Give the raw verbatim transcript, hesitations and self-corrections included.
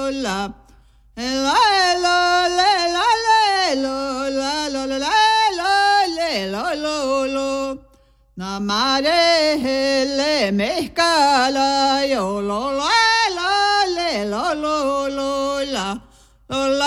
la. La la la la la la la la la la la la. Na mare hele mezcala yo lo la la la la la la la.